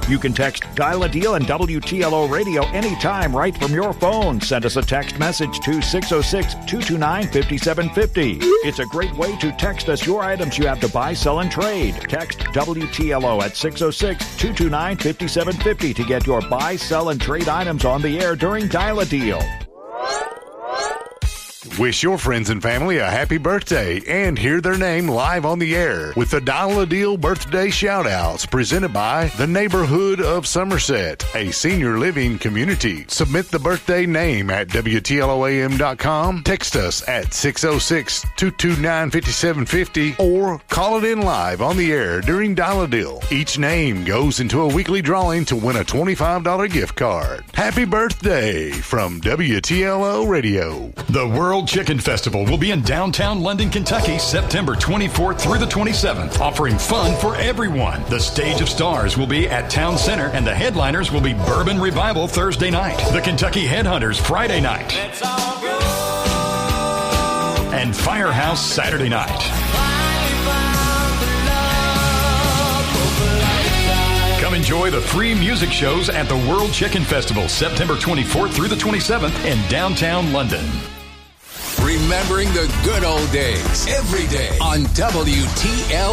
You can text Dial a Deal and WTLO Radio anytime right from your phone. Send us a text message to 606-229-5750. It's a great way to text us your items you have to buy, sell, and trade. Text WTLO at 606-229-5750 to get your buy, sell, and trade items on the air during Dial a Deal. Wish your friends and family a happy birthday and hear their name live on the air with the Dial a Deal birthday shout-outs presented by the Neighborhood of Somerset, a senior living community. Submit the birthday name at WTLOAM.com, text us at 606-229-5750, or call it in live on the air during Dial a Deal. Each name goes into a weekly drawing to win a $25 gift card. Happy birthday from WTLO Radio. The World Chicken Festival will be in downtown London, Kentucky, September 24th through the 27th, offering fun for everyone. The Stage of Stars will be at Town Center, and the headliners will be Bourbon Revival Thursday night, the Kentucky Headhunters Friday night, and Firehouse Saturday night. Come enjoy the free music shows at the World Chicken Festival, September 24th through the 27th in downtown London. Remembering the good old days every day on WTL.